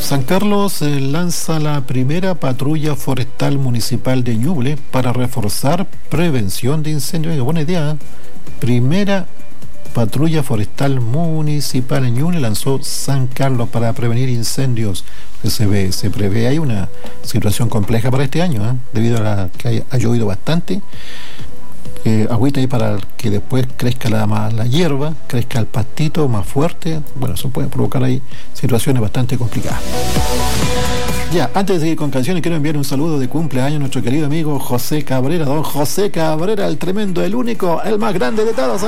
San Carlos lanza la primera patrulla forestal municipal de Ñuble para reforzar prevención de incendios. Qué buena idea, ¿eh? Primera patrulla forestal municipal en Ñuble lanzó San Carlos para prevenir incendios. Se prevé ahí una situación compleja para este año, ¿eh? Debido a que ha llovido bastante. Agüita ahí para que después crezca la hierba, crezca el pastito más fuerte. Bueno, eso puede provocar ahí situaciones bastante complicadas. Ya, antes de seguir con canciones, quiero enviar un saludo de cumpleaños a nuestro querido amigo José Cabrera, don José Cabrera, el tremendo, el único, el más grande de todos, ¿eh?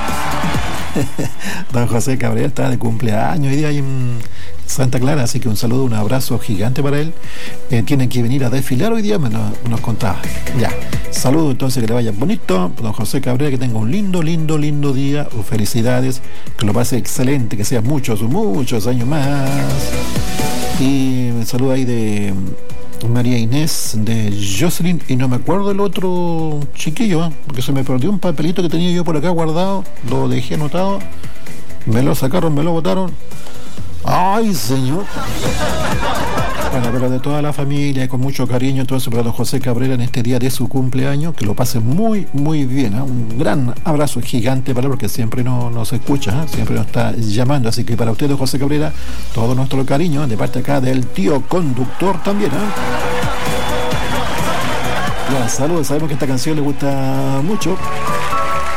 Don José Cabrera está de cumpleaños hoy día en Santa Clara, así que un saludo, un abrazo gigante para él. Tienen que venir a desfilar hoy día, nos contaba. Ya, saludo entonces, que le vaya bonito, don José Cabrera, que tenga un lindo día, felicidades, que lo pase excelente, que sea muchos años más. Y un saludo ahí de María Inés, de Jocelyn, y no me acuerdo el otro chiquillo, porque se me perdió un papelito que tenía yo por acá guardado, lo dejé anotado, me lo sacaron, me lo botaron. ¡Ay, señor! Bueno, pero de toda la familia, con mucho cariño, entonces para don José Cabrera en este día de su cumpleaños, que lo pase muy bien, ¿eh? Un gran abrazo gigante para él, porque siempre nos escucha, ¿eh? Siempre nos está llamando, así que para usted, don José Cabrera, todo nuestro cariño, de parte acá del tío conductor también, ¿eh? Ya, saludos, sabemos que esta canción le gusta mucho.